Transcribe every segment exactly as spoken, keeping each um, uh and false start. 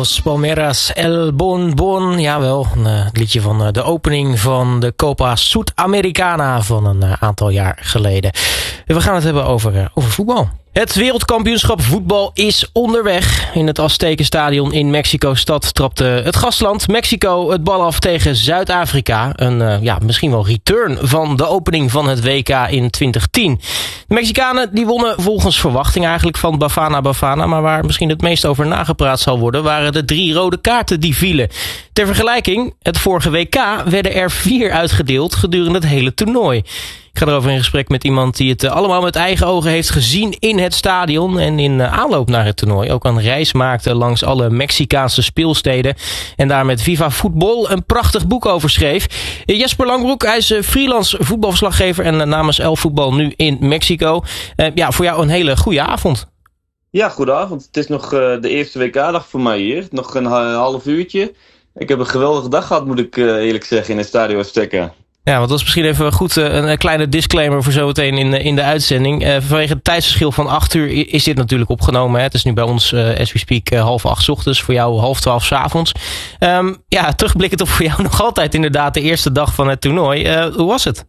Los Palmeras El Bon Bon. Jawel, een uh, liedje van uh, de opening van de Copa Sudamericana van een uh, aantal jaar geleden. En we gaan het hebben over, uh, over voetbal. Het wereldkampioenschap voetbal is onderweg. In het Aztekenstadion in Mexico-stad trapte het gastland Mexico het bal af tegen Zuid-Afrika. Een uh, ja, misschien wel return van de opening van het W K in twintig tien. De Mexicanen die wonnen volgens verwachting eigenlijk van Bafana Bafana. Maar waar misschien het meest over nagepraat zal worden, waren de drie rode kaarten die vielen. Ter vergelijking, het vorige W K werden er vier uitgedeeld gedurende het hele toernooi. Ik ga erover in gesprek met iemand die het allemaal met eigen ogen heeft gezien in het stadion en in aanloop naar het toernooi ook een reis maakte langs alle Mexicaanse speelsteden en daar met Viva Voetbal een prachtig boek over schreef. Jesper Langbroek, hij is freelance voetbalverslaggever en namens El Voetbal nu in Mexico. Uh, ja, voor jou een hele goede avond. Ja, goedenavond. Het is nog uh, de eerste W K-dag voor mij hier. Nog een uh, half uurtje. Ik heb een geweldige dag gehad, moet ik uh, eerlijk zeggen, in het Stadio Azteca. Ja, want dat is misschien even goed uh, een kleine disclaimer voor zometeen in, in de uitzending. Uh, vanwege het tijdsverschil van acht uur is dit natuurlijk opgenomen. Hè? Het is nu bij ons, uh, as we speak, uh, half acht 's ochtends. Voor jou half twaalf 's avonds. Um, ja, terugblikkend op voor jou nog altijd inderdaad de eerste dag van het toernooi. Uh, hoe was het?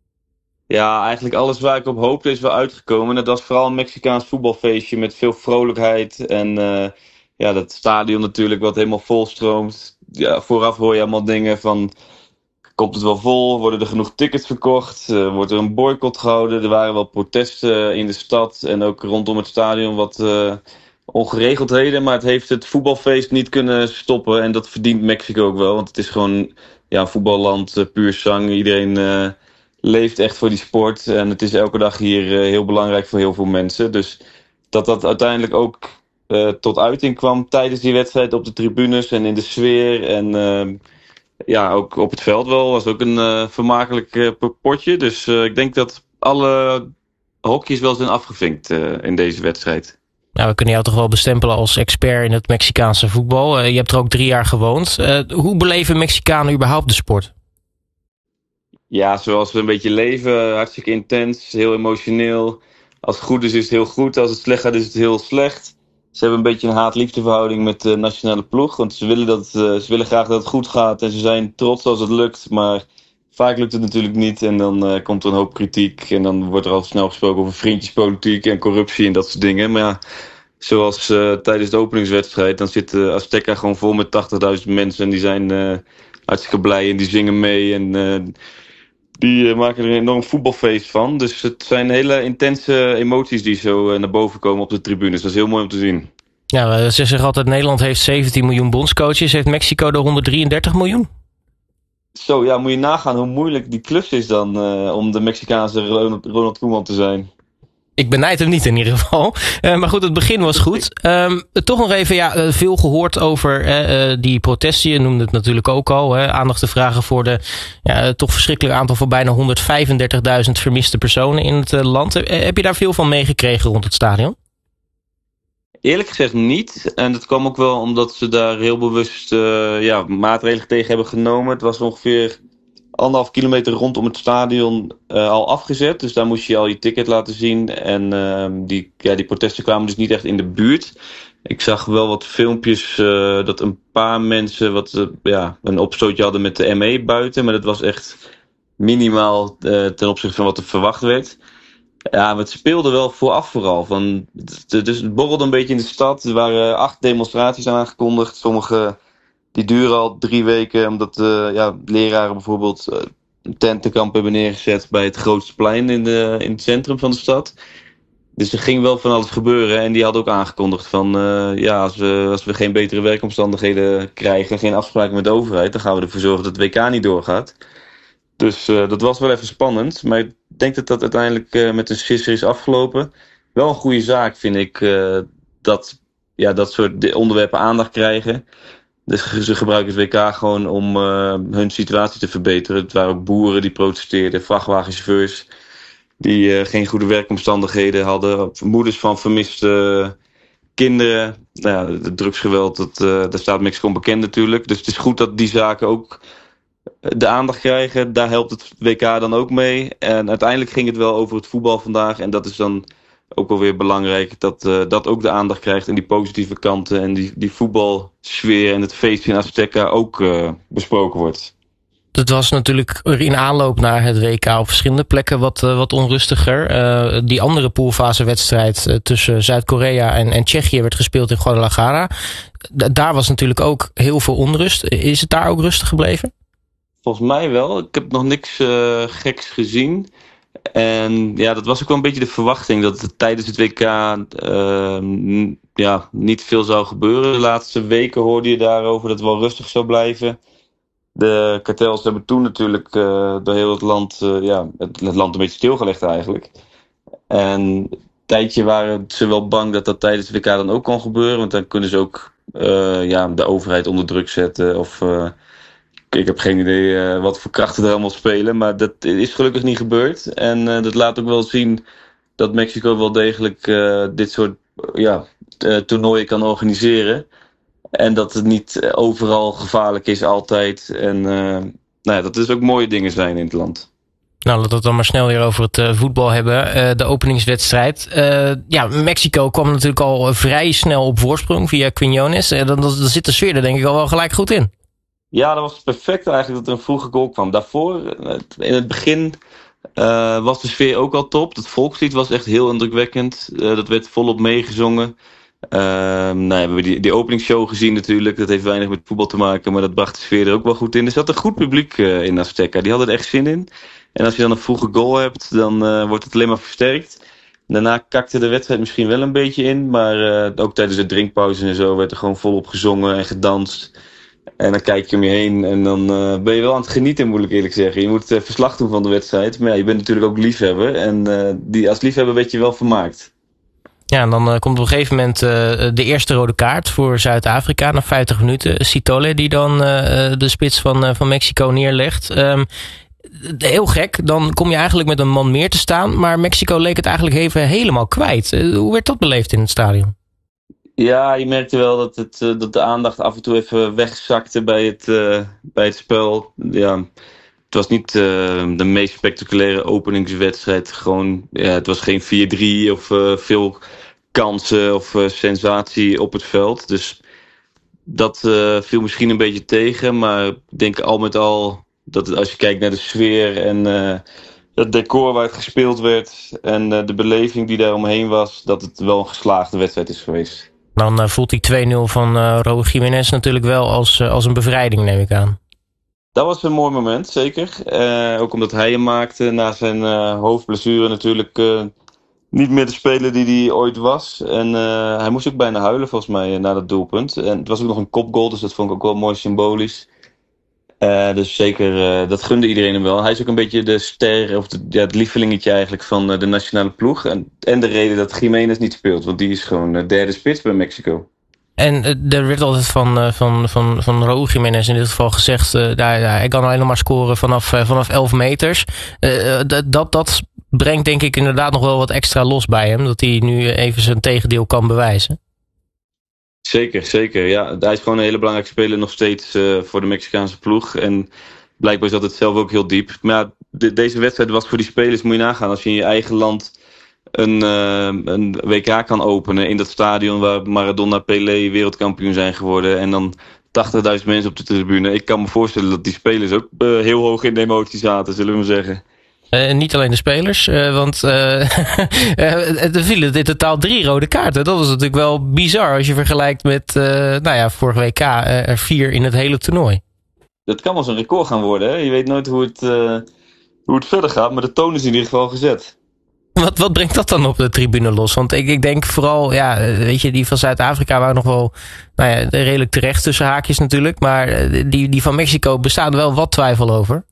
Ja, eigenlijk alles waar ik op hoopte is wel uitgekomen. Dat was vooral een Mexicaans voetbalfeestje met veel vrolijkheid. En uh, ja, dat stadion natuurlijk wat helemaal volstroomt. Ja, vooraf hoor je allemaal dingen van... Komt het wel vol? Worden er genoeg tickets verkocht? Uh, wordt er een boycott gehouden? Er waren wel protesten in de stad en ook rondom het stadion wat uh, ongeregeldheden. Maar het heeft het voetbalfeest niet kunnen stoppen. En dat verdient Mexico ook wel. Want het is gewoon ja, een voetballand, uh, puur zang. Iedereen uh, leeft echt voor die sport. En het is elke dag hier uh, heel belangrijk voor heel veel mensen. Dus dat dat uiteindelijk ook uh, tot uiting kwam tijdens die wedstrijd op de tribunes en in de sfeer. En... Uh, Ja, ook op het veld wel. Was ook een uh, vermakelijk uh, potje. Dus uh, ik denk dat alle hokjes wel zijn afgevinkt uh, in deze wedstrijd. Nou, we kunnen jou toch wel bestempelen als expert in het Mexicaanse voetbal. Uh, je hebt er ook drie jaar gewoond. Uh, hoe beleven Mexicanen überhaupt de sport? Ja, zoals we een beetje leven. Hartstikke intens, heel emotioneel. Als het goed is, is het heel goed. Als het slecht gaat, is het heel slecht. Ze hebben een beetje een haat-liefdeverhouding met de nationale ploeg. Want ze willen, dat, uh, ze willen graag dat het goed gaat. En ze zijn trots als het lukt. Maar vaak lukt het natuurlijk niet. En dan uh, komt er een hoop kritiek. En dan wordt er al snel gesproken over vriendjespolitiek en corruptie en dat soort dingen. Maar ja, zoals uh, tijdens de openingswedstrijd. Dan zit uh, Azteca gewoon vol met tachtigduizend mensen. En die zijn uh, hartstikke blij en die zingen mee. En... Uh, Die uh, maken er een enorm voetbalfeest van. Dus het zijn hele intense emoties die zo uh, naar boven komen op de tribunes. Dat is heel mooi om te zien. Ja, ze zeggen altijd Nederland heeft zeventien miljoen bondscoaches. Heeft Mexico er honderddrieëndertig miljoen? Zo, ja, moet je nagaan hoe moeilijk die klus is dan uh, om de Mexicaanse Ronald, Ronald Koeman te zijn. Ik benijd hem niet in ieder geval. Uh, maar goed, het begin was goed. Um, toch nog even, ja, uh, veel gehoord over uh, die protesten. Je noemde het natuurlijk ook al. Hè, aandacht te vragen voor de ja, uh, toch verschrikkelijk aantal van bijna honderdvijfendertigduizend vermiste personen in het uh, land. Uh, heb je daar veel van meegekregen rond het stadion? Eerlijk gezegd niet. En dat kwam ook wel omdat ze daar heel bewust uh, ja, maatregelen tegen hebben genomen. Het was ongeveer anderhalf kilometer rondom het stadion uh, al afgezet. Dus daar moest je al je ticket laten zien. En uh, die, ja, die protesten kwamen dus niet echt in de buurt. Ik zag wel wat filmpjes uh, dat een paar mensen wat, uh, ja, een opstootje hadden met de M E buiten. Maar dat was echt minimaal uh, ten opzichte van wat er verwacht werd. Ja, maar het speelde wel vooraf vooral. Van, dus het borrelde een beetje in de stad. Er waren acht demonstraties aangekondigd. Sommige die duren al drie weken. Omdat uh, ja, leraren bijvoorbeeld uh, een tentenkamp hebben neergezet bij het grootste plein in, de, in het centrum van de stad. Dus er ging wel van alles gebeuren. En die hadden ook aangekondigd van uh, ja, als we, als we geen betere werkomstandigheden krijgen, geen afspraken met de overheid, dan gaan we ervoor zorgen dat het W K niet doorgaat. Dus uh, dat was wel even spannend. Maar ik denk dat dat uiteindelijk uh, met een sisser is afgelopen. Wel een goede zaak vind ik uh, dat ja, dat soort onderwerpen aandacht krijgen. Dus ze gebruiken het W K gewoon om uh, hun situatie te verbeteren. Het waren ook boeren die protesteerden, vrachtwagenchauffeurs die uh, geen goede werkomstandigheden hadden. Moeders van vermiste kinderen. Nou ja, het drugsgeweld, dat, uh, daar staat Mexico onbekend natuurlijk. Dus het is goed dat die zaken ook de aandacht krijgen. Daar helpt het W K dan ook mee. En uiteindelijk ging het wel over het voetbal vandaag. En dat is dan ook wel weer belangrijk dat uh, dat ook de aandacht krijgt en die positieve kanten en die, die voetbalsfeer en het feest in Azteca ook uh, besproken wordt. Het was natuurlijk in aanloop naar het W K op verschillende plekken wat, uh, wat onrustiger. Uh, die andere poolfasewedstrijd uh, tussen Zuid-Korea en, en Tsjechië werd gespeeld in Guadalajara. D- daar was natuurlijk ook heel veel onrust. Is het daar ook rustig gebleven? Volgens mij wel. Ik heb nog niks uh, geks gezien. En ja, dat was ook wel een beetje de verwachting dat het tijdens het W K uh, n- ja, niet veel zou gebeuren. De laatste weken hoorde je daarover dat het wel rustig zou blijven. De kartels hebben toen natuurlijk uh, door heel het land, uh, ja, het, het land een beetje stilgelegd eigenlijk. En een tijdje waren ze wel bang dat dat tijdens het W K dan ook kon gebeuren. Want dan kunnen ze ook uh, ja, de overheid onder druk zetten. Of uh, ik heb geen idee uh, wat voor krachten er allemaal spelen. Maar dat is gelukkig niet gebeurd. En uh, dat laat ook wel zien dat Mexico wel degelijk uh, dit soort ja, uh, toernooien kan organiseren. En dat het niet overal gevaarlijk is altijd. En uh, nou ja, dat dus ook mooie dingen zijn in het land. Nou, laten we het dan maar snel weer over het uh, voetbal hebben. Uh, de openingswedstrijd. Uh, ja, Mexico kwam natuurlijk al vrij snel op voorsprong via Quiñones. Uh, dan, dan zit de sfeer er denk ik al wel gelijk goed in. Ja, dat was perfect eigenlijk dat er een vroege goal kwam. Daarvoor, in het begin, uh, was de sfeer ook al top. Het volkslied was echt heel indrukwekkend. Uh, dat werd volop meegezongen. Uh, nou ja, we hebben die, die openingsshow gezien natuurlijk. Dat heeft weinig met voetbal te maken, maar dat bracht de sfeer er ook wel goed in. Er zat een goed publiek uh, in Azteca. Die hadden er echt zin in. En als je dan een vroege goal hebt, dan uh, wordt het alleen maar versterkt. Daarna kakte de wedstrijd misschien wel een beetje in. Maar uh, ook tijdens de drinkpauze en zo werd er gewoon volop gezongen en gedanst. En dan kijk je om je heen en dan uh, ben je wel aan het genieten, moet ik eerlijk zeggen. Je moet uh, verslag doen van de wedstrijd. Maar ja, je bent natuurlijk ook liefhebber. En uh, die, als liefhebber werd je wel vermaakt. Ja, en dan uh, komt op een gegeven moment uh, de eerste rode kaart voor Zuid-Afrika na vijftig minuten. Sitole die dan uh, de spits van, uh, van Mexico neerlegt. Um, heel gek, dan kom je eigenlijk met een man meer te staan. Maar Mexico leek het eigenlijk even helemaal kwijt. Uh, hoe werd dat beleefd in het stadion? Ja, je merkte wel dat, het, uh, dat de aandacht af en toe even wegzakte bij het, uh, bij het spel. Ja, het was niet uh, de meest spectaculaire openingswedstrijd. Gewoon, ja, het was geen vier drie of uh, veel kansen of uh, sensatie op het veld. Dus dat uh, viel misschien een beetje tegen. Maar ik denk al met al dat het, als je kijkt naar de sfeer en uh, het decor waar het gespeeld werd en uh, de beleving die daar omheen was, dat het wel een geslaagde wedstrijd is geweest. Dan uh, voelt die twee nul van uh, Raúl Jiménez natuurlijk wel als, uh, als een bevrijding, neem ik aan. Dat was een mooi moment, zeker. Uh, ook omdat hij hem maakte na zijn uh, hoofdblessure natuurlijk uh, niet meer de speler die hij ooit was. En uh, hij moest ook bijna huilen volgens mij na dat doelpunt. En het was ook nog een kopgoal, dus dat vond ik ook wel mooi symbolisch. Uh, dus zeker, uh, dat gunde iedereen hem wel. Hij is ook een beetje de ster, of de, ja, het lievelingetje eigenlijk van uh, de nationale ploeg. En, en de reden dat Jiménez niet speelt, want die is gewoon uh, derde spits bij Mexico. En uh, er werd altijd van, uh, van, van, van Raúl Jiménez in dit geval gezegd, uh, daar, ja, hij kan alleen nog maar scoren vanaf, uh, vanaf elf meters. Uh, dat, dat brengt denk ik inderdaad nog wel wat extra los bij hem, dat hij nu even zijn tegendeel kan bewijzen. Zeker, zeker. Ja, hij is gewoon een hele belangrijke speler nog steeds uh, voor de Mexicaanse ploeg. En blijkbaar zat het zelf ook heel diep. Maar ja, de, deze wedstrijd was voor die spelers, moet je nagaan. Als je in je eigen land een, uh, een W K kan openen in dat stadion waar Maradona, Pelé wereldkampioen zijn geworden. En dan tachtigduizend mensen op de tribune. Ik kan me voorstellen dat die spelers ook uh, heel hoog in de emotie zaten, zullen we maar zeggen. Uh, niet alleen de spelers, uh, want uh, er vielen in totaal drie rode kaarten. Dat was natuurlijk wel bizar als je vergelijkt met uh, nou ja, vorig W K uh, er vier in het hele toernooi. Dat kan wel eens een record gaan worden. Hè? Je weet nooit hoe het, uh, hoe het verder gaat, maar de toon is in ieder geval gezet. Wat, wat brengt dat dan op de tribune los? Want ik, ik denk vooral, ja, weet je, die van Zuid-Afrika waren nog wel nou ja, redelijk terecht tussen haakjes natuurlijk. Maar die, die van Mexico bestaan wel wat twijfel over.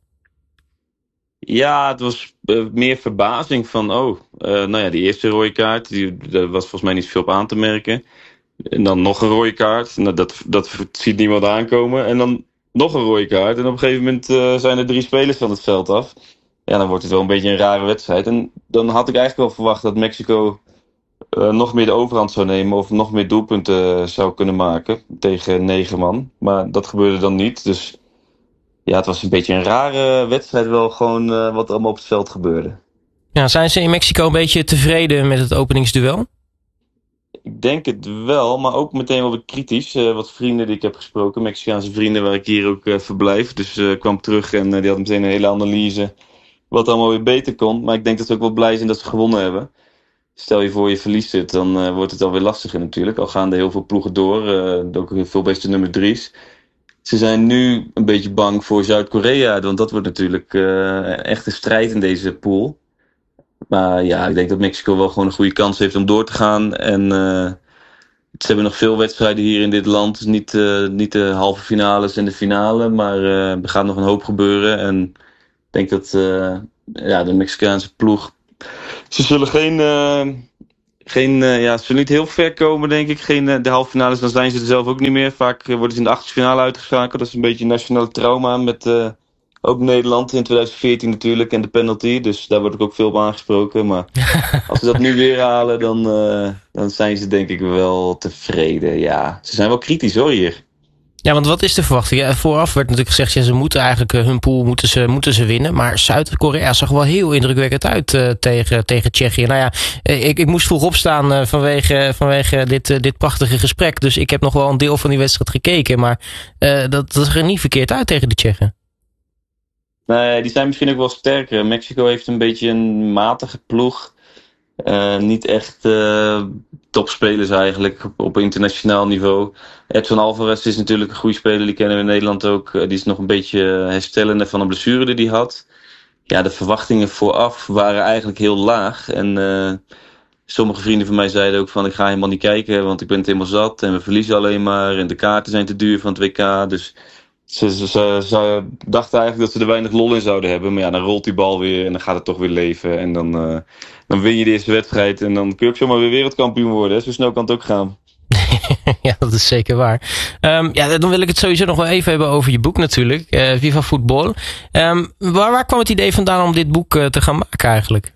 Ja, het was uh, meer verbazing van, oh, uh, nou ja, die eerste rode kaart, die, daar was volgens mij niet veel op aan te merken. En dan nog een rode kaart, nou, dat, dat ziet niemand aankomen. En dan nog een rode kaart en op een gegeven moment uh, zijn er drie spelers van het veld af. Ja, dan wordt het wel een beetje een rare wedstrijd. En dan had ik eigenlijk wel verwacht dat Mexico uh, nog meer de overhand zou nemen of nog meer doelpunten zou kunnen maken tegen negen man. Maar dat gebeurde dan niet, dus ja, het was een beetje een rare wedstrijd wel gewoon uh, wat er allemaal op het veld gebeurde. Ja, zijn ze in Mexico een beetje tevreden met het openingsduel? Ik denk het wel, maar ook meteen wel weer kritisch. Uh, wat vrienden die ik heb gesproken, Mexicaanse vrienden waar ik hier ook uh, verblijf. Dus ik uh, kwam terug en uh, die had meteen een hele analyse wat allemaal weer beter kon. Maar ik denk dat ze ook wel blij zijn dat ze gewonnen hebben. Stel je voor je verliest het, dan uh, wordt het alweer lastiger natuurlijk. Al gaan er heel veel ploegen door, uh, ook heel veel beste nummer drie's. Ze zijn nu een beetje bang voor Zuid-Korea, want dat wordt natuurlijk uh, echt een strijd in deze pool. Maar ja, ik denk dat Mexico wel gewoon een goede kans heeft om door te gaan. En uh, ze hebben nog veel wedstrijden hier in dit land. Dus niet, uh, niet de halve finales en de finale, maar uh, er gaat nog een hoop gebeuren. En ik denk dat uh, ja, de Mexicaanse ploeg... Ze zullen geen... Uh, geen uh, ja, ze zullen niet heel ver komen, denk ik. Geen uh, de halve finales, dan zijn ze er zelf ook niet meer. Vaak uh, worden ze in de achtste finale uitgeschakeld. Dat is een beetje een nationale trauma met... Uh, Ook Nederland in twintig veertien natuurlijk en de penalty. Dus daar word ik ook veel op aangesproken. Maar als ze dat nu weer halen, dan, uh, dan zijn ze denk ik wel tevreden. Ja, ze zijn wel kritisch hoor hier. Ja, want wat is de verwachting? Ja, vooraf werd natuurlijk gezegd, ja, ze moeten eigenlijk uh, hun pool moeten ze, moeten ze winnen. Maar Zuid-Korea zag wel heel indrukwekkend uit uh, tegen, tegen Tsjechië. Nou ja, ik, ik moest vroeg opstaan uh, vanwege, vanwege dit, uh, dit prachtige gesprek. Dus ik heb nog wel een deel van die wedstrijd gekeken. Maar uh, dat, dat zag er niet verkeerd uit tegen de Tsjechen. Nee, die zijn misschien ook wel sterker. Mexico heeft een beetje een matige ploeg. Uh, niet echt uh, topspelers eigenlijk op, op internationaal niveau. Edson Alvarez is natuurlijk een goede speler, die kennen we in Nederland ook. Uh, die is nog een beetje herstellende van een blessure die hij had. Ja, de verwachtingen vooraf waren eigenlijk heel laag. En uh, sommige vrienden van mij zeiden ook van ik ga helemaal niet kijken, want ik ben het helemaal zat. En we verliezen alleen maar en de kaarten zijn te duur van het W K. Dus Ze, ze, ze, ze dachten eigenlijk dat ze er weinig lol in zouden hebben. Maar ja, dan rolt die bal weer en dan gaat het toch weer leven. En dan, uh, dan win je de eerste wedstrijd. En dan kun je ook zomaar weer wereldkampioen worden. Hè? Zo snel kan het ook gaan. Ja, dat is zeker waar. Um, ja, dan wil ik het sowieso nog wel even hebben over je boek natuurlijk. Uh, Viva Football. Um, waar, waar kwam het idee vandaan om dit boek uh, te gaan maken eigenlijk?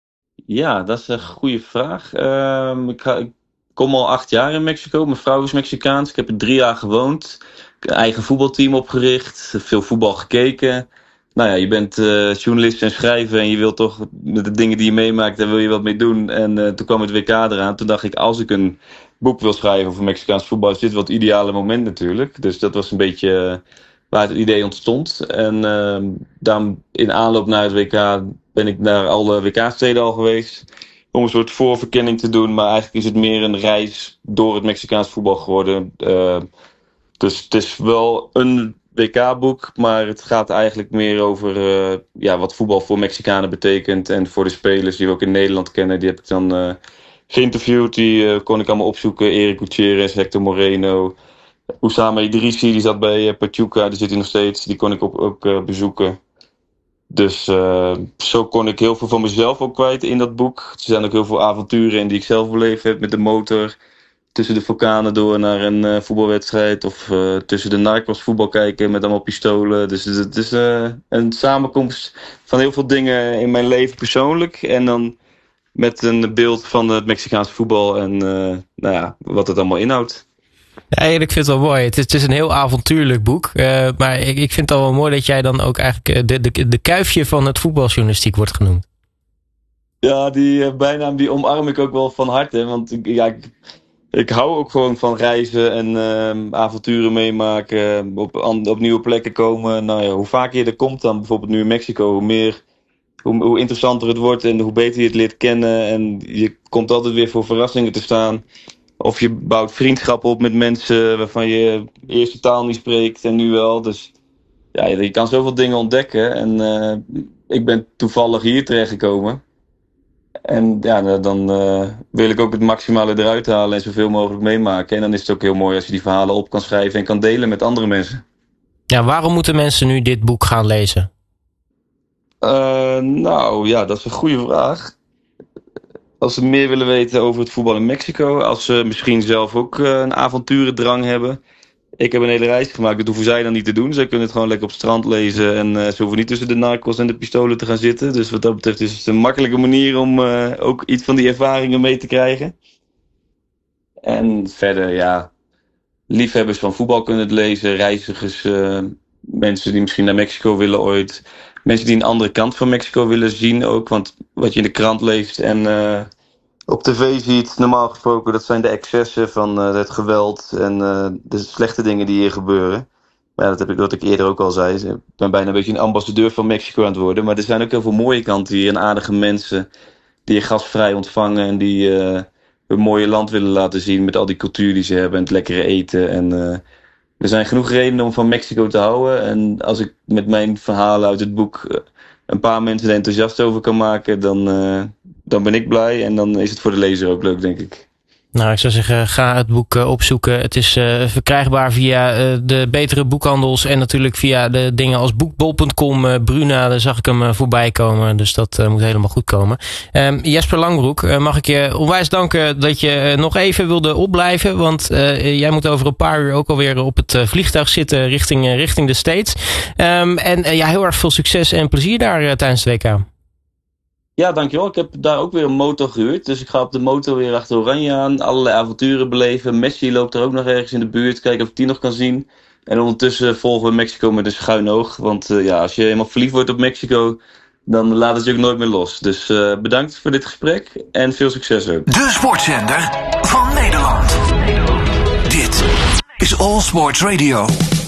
Ja, dat is een goede vraag. Um, ik, ga, ik kom al acht jaar in Mexico. Mijn vrouw is Mexicaans. Ik heb er drie jaar gewoond. Een eigen voetbalteam opgericht, veel voetbal gekeken. Nou ja, je bent uh, journalist en schrijver en je wilt toch met de dingen die je meemaakt, daar wil je wat mee doen. En uh, toen kwam het W K eraan. Toen dacht ik, als ik een boek wil schrijven over Mexicaans voetbal, is dit wel het ideale moment natuurlijk. Dus dat was een beetje uh, waar het idee ontstond. En uh, dan in aanloop naar het W K ben ik naar alle W K-steden al geweest. Om een soort voorverkenning te doen. Maar eigenlijk is het meer een reis door het Mexicaans voetbal geworden. Uh, Dus het is wel een W K-boek, maar het gaat eigenlijk meer over uh, ja, wat voetbal voor Mexicanen betekent. En voor de spelers die we ook in Nederland kennen, die heb ik dan uh, geïnterviewd. Die uh, kon ik allemaal opzoeken. Erik Gutierrez, Hector Moreno, Oussama Idrissi, die zat bij uh, Pachuca, die zit hier nog steeds. Die kon ik op, ook uh, bezoeken. Dus uh, zo kon ik heel veel van mezelf ook kwijt in dat boek. Er zijn ook heel veel avonturen in die ik zelf beleefd heb met de motor. Tussen de vulkanen door naar een uh, voetbalwedstrijd. Of uh, tussen de Narcos voetbal kijken met allemaal pistolen. Dus het is uh, een samenkomst van heel veel dingen in mijn leven persoonlijk. En dan met een beeld van het Mexicaanse voetbal. En uh, nou ja, wat het allemaal inhoudt. Ja, ik vind het wel mooi. Het is, het is een heel avontuurlijk boek. Uh, maar ik, ik vind het al wel mooi dat jij dan ook eigenlijk de, de, de kuifje van het voetbaljournalistiek wordt genoemd. Ja, die uh, bijnaam die omarm ik ook wel van harte. Want ja, ik... Ik hou ook gewoon van reizen en uh, avonturen meemaken, op, op nieuwe plekken komen. Nou ja, hoe vaker je er komt dan, bijvoorbeeld nu in Mexico, hoe meer, hoe, hoe interessanter het wordt en hoe beter je het leert kennen. En je komt altijd weer voor verrassingen te staan. Of je bouwt vriendschappen op met mensen waarvan je eerst de taal niet spreekt en nu wel. Dus ja, je kan zoveel dingen ontdekken. En uh, ik ben toevallig hier terechtgekomen. En ja, dan uh, wil ik ook het maximale eruit halen en zoveel mogelijk meemaken. En dan is het ook heel mooi als je die verhalen op kan schrijven en kan delen met andere mensen. Ja, waarom moeten mensen nu dit boek gaan lezen? Uh, nou ja, dat is een goede vraag. Als ze meer willen weten over het voetbal in Mexico. Als ze misschien zelf ook uh, een avonturendrang hebben. Ik heb een hele reis gemaakt, dat hoeven zij dan niet te doen. Zij kunnen het gewoon lekker op het strand lezen. En uh, ze hoeven niet tussen de narcos en de pistolen te gaan zitten. Dus wat dat betreft is het een makkelijke manier om uh, ook iets van die ervaringen mee te krijgen. En verder, ja, liefhebbers van voetbal kunnen het lezen. Reizigers, uh, mensen die misschien naar Mexico willen ooit. mensen die een andere kant van Mexico willen zien ook. Want wat je in de krant leest en uh, op tv ziet, normaal gesproken, dat zijn de excessen van uh, het geweld en uh, de slechte dingen die hier gebeuren. Maar ja, dat heb ik wat ik eerder ook al zei. Ik ben bijna een beetje een ambassadeur van Mexico aan het worden. Maar er zijn ook heel veel mooie kanten hier en aardige mensen die je gastvrij ontvangen en die uh, hun mooie land willen laten zien met al die cultuur die ze hebben en het lekkere eten. En uh, er zijn genoeg redenen om van Mexico te houden. En als ik met mijn verhalen uit het boek uh, een paar mensen er enthousiast over kan maken, dan, uh, dan ben ik blij. En dan is het voor de lezer ook leuk, denk ik. Nou, ik zou zeggen, ga het boek uh, opzoeken. Het is uh, verkrijgbaar via uh, de betere boekhandels en natuurlijk via de dingen als boekbol punt com. Uh, Bruna, daar zag ik hem uh, voorbij komen. Dus dat uh, moet helemaal goed komen. Um, Jesper Langbroek, uh, mag ik je onwijs danken dat je uh, nog even wilde opblijven. Want uh, jij moet over een paar uur ook alweer op het uh, vliegtuig zitten richting, uh, richting de States. Um, en uh, ja, heel erg veel succes en plezier daar uh, tijdens het W K. Ja, dankjewel. Ik heb daar ook weer een motor gehuurd. Dus ik ga op de motor weer achter Oranje aan. Allerlei avonturen beleven. Messi loopt er ook nog ergens in de buurt. Kijken of ik die nog kan zien. En ondertussen volgen we Mexico met een schuin oog. Want uh, ja, als je helemaal verliefd wordt op Mexico, dan laat het je ook nooit meer los. Dus uh, bedankt voor dit gesprek. En veel succes ook. De sportzender van Nederland. Dit is All Sports Radio.